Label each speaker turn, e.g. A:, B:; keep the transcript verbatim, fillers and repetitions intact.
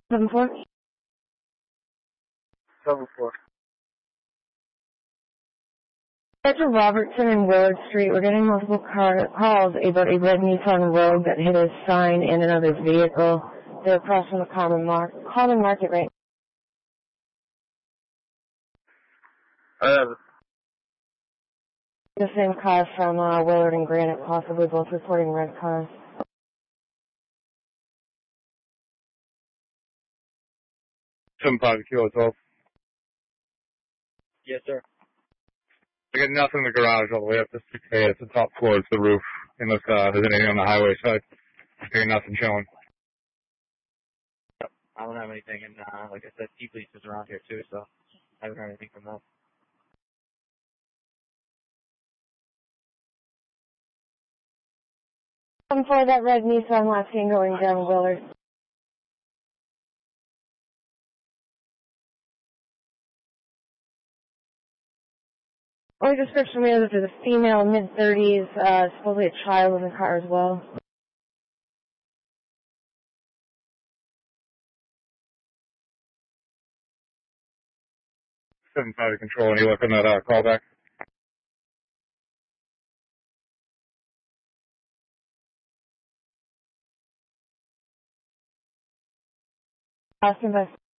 A: Seven four.
B: Seven four.
A: That's a Robertson and Willard Street. We're getting multiple car calls about a red Nissan Rogue that hit a sign in another vehicle. They're across from the common, mar common market right
B: I have
A: the same car from uh, Willard and Granite, possibly both reporting red cars.
B: seven five kilo twelve.
C: Yes, sir.
B: I got nothing in the garage all the way up to six A. It's the top floor. It's the roof. Unless uh, there's anything on the highway side. I got nothing showing.
C: I don't have anything, and uh, like I said, T-Police is around here too, so I haven't heard anything from them.
A: Seven four, that red Nissan last seen going down Willard. Only description we have is there's a female, mid thirties, uh, supposedly a child in the car as well.
B: seven five to control. Any luck on that uh, callback?
A: Asking by